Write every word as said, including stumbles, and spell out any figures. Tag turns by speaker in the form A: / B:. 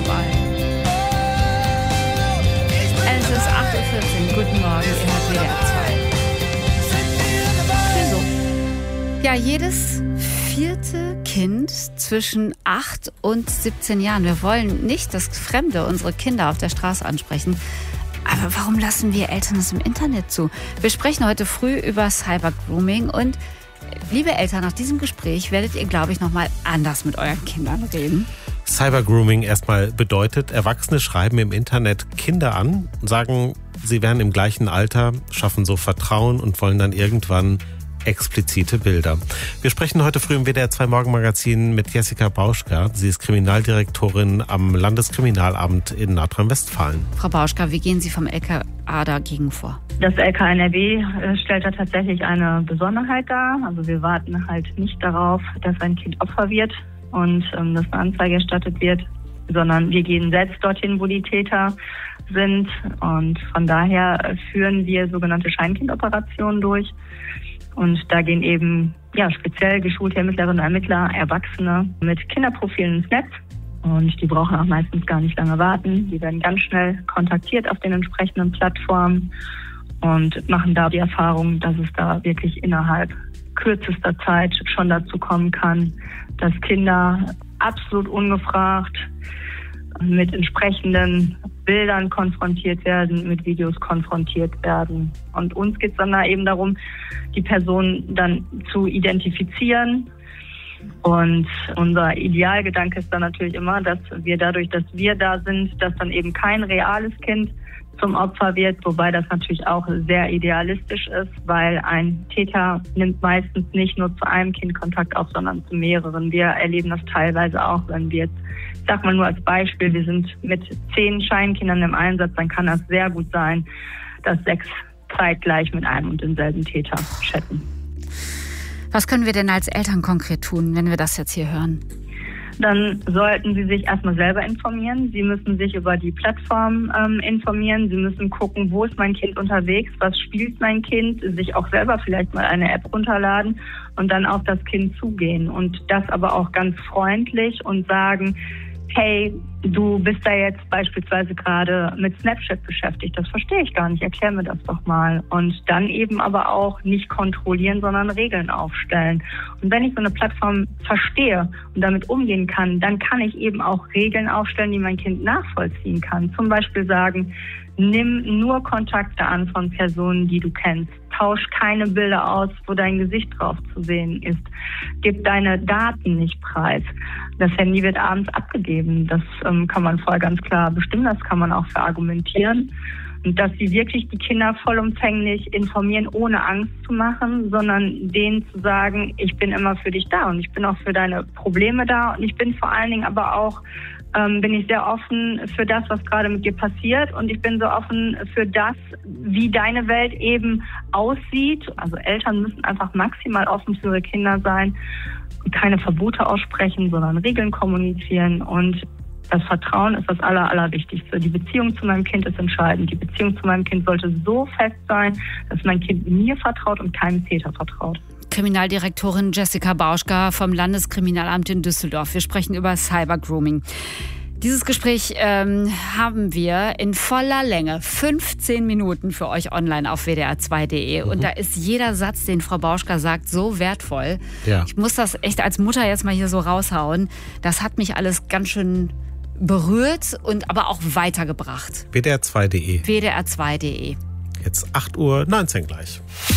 A: dabei. Es ist acht Uhr vierzehn. Guten Morgen, ihr hört W D R zwei. So. Ja, jedes vierte Kind zwischen acht und siebzeen Jahren. Wir wollen nicht das Fremde, unsere Kinder auf der Straße ansprechen. Aber warum lassen wir Eltern es im Internet zu? Wir sprechen heute früh über Cybergrooming und liebe Eltern, nach diesem Gespräch werdet ihr, glaube ich, nochmal anders mit euren Kindern reden.
B: Cybergrooming erstmal bedeutet, Erwachsene schreiben im Internet Kinder an, sagen, sie wären im gleichen Alter, schaffen so Vertrauen und wollen dann irgendwann explizite Bilder. Wir sprechen heute früh im W D R zwei Morgenmagazin mit Jessica Bauschka. Sie ist Kriminaldirektorin am Landeskriminalamt in Nordrhein-Westfalen.
A: Frau Bauschka, wie gehen Sie vom L K A dagegen vor?
C: Das L K A N R W stellt da tatsächlich eine Besonderheit dar. Also wir warten halt nicht darauf, dass ein Kind Opfer wird und ähm, dass eine Anzeige erstattet wird, sondern wir gehen selbst dorthin, wo die Täter sind. Und von daher führen wir sogenannte Scheinkindoperationen durch. Und da gehen eben ja speziell geschulte Ermittlerinnen und Ermittler, Erwachsene mit Kinderprofilen ins Netz. Und die brauchen auch meistens gar nicht lange warten. Die werden ganz schnell kontaktiert auf den entsprechenden Plattformen und machen da die Erfahrung, dass es da wirklich innerhalb kürzester Zeit schon dazu kommen kann, dass Kinder absolut ungefragt mit entsprechenden Bildern konfrontiert werden, mit Videos konfrontiert werden. Und uns geht es dann da eben darum, die Person dann zu identifizieren. Und unser Idealgedanke ist dann natürlich immer, dass wir dadurch, dass wir da sind, dass dann eben kein reales Kind zum Opfer wird, wobei das natürlich auch sehr idealistisch ist, weil ein Täter nimmt meistens nicht nur zu einem Kind Kontakt auf, sondern zu mehreren. Wir erleben das teilweise auch, wenn wir jetzt, ich sag mal nur als Beispiel, wir sind mit zehn Scheinkindern im Einsatz, dann kann das sehr gut sein, dass sechs zeitgleich mit einem und denselben Täter chatten.
A: Was können wir denn als Eltern konkret tun, wenn wir das jetzt hier hören?
C: Dann sollten Sie sich erstmal selber informieren. Sie müssen sich über die Plattform ähm, informieren. Sie müssen gucken, wo ist mein Kind unterwegs, was spielt mein Kind, sich auch selber vielleicht mal eine App runterladen und dann auf das Kind zugehen. Und das aber auch ganz freundlich und sagen, hey, du bist da jetzt beispielsweise gerade mit Snapchat beschäftigt. Das verstehe ich gar nicht. Erklär mir das doch mal. Und dann eben aber auch nicht kontrollieren, sondern Regeln aufstellen. Und wenn ich so eine Plattform verstehe und damit umgehen kann, dann kann ich eben auch Regeln aufstellen, die mein Kind nachvollziehen kann. Zum Beispiel sagen, nimm nur Kontakte an von Personen, die du kennst. Tausch keine Bilder aus, wo dein Gesicht drauf zu sehen ist. Gib deine Daten nicht preis. Das Handy wird abends abgegeben. Das ähm, kann man vorher ganz klar bestimmen. Das kann man auch verargumentieren. Und dass sie wirklich die Kinder vollumfänglich informieren, ohne Angst zu machen, sondern denen zu sagen, ich bin immer für dich da und ich bin auch für deine Probleme da und ich bin vor allen Dingen aber auch Ähm, bin ich sehr offen für das, was gerade mit dir passiert und ich bin so offen für das, wie deine Welt eben aussieht. Also Eltern müssen einfach maximal offen für ihre Kinder sein und keine Verbote aussprechen, sondern Regeln kommunizieren und das Vertrauen ist das Aller, Allerwichtigste. Die Beziehung zu meinem Kind ist entscheidend. Die Beziehung zu meinem Kind sollte so fest sein, dass mein Kind mir vertraut und keinem Täter vertraut.
A: Kriminaldirektorin Jessica Bauschka vom Landeskriminalamt in Düsseldorf. Wir sprechen über Cybergrooming. Dieses Gespräch ähm, haben wir in voller Länge, fünfzehn Minuten für euch online auf W D R zwei Punkt de. Mhm. Und da ist jeder Satz, den Frau Bauschka sagt, so wertvoll. Ja. Ich muss das echt als Mutter jetzt mal hier so raushauen. Das hat mich alles ganz schön berührt und aber auch weitergebracht.
B: W D R zwei Punkt de.
A: W D R zwei Punkt de.
B: Jetzt acht Uhr neunzehn gleich.